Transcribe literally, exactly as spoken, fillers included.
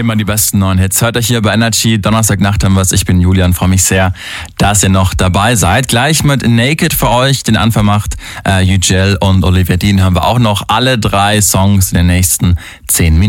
Immer die besten neuen Hits. Hört euch hier bei Energy. Donnerstagnacht haben wir es. Ich bin Julian. Freue mich sehr, dass ihr noch dabei seid. Gleich mit Naked für euch. Den Anfang macht äh, Yücel und Olivia Dean. Haben wir auch noch alle drei Songs in den nächsten zehn Minuten.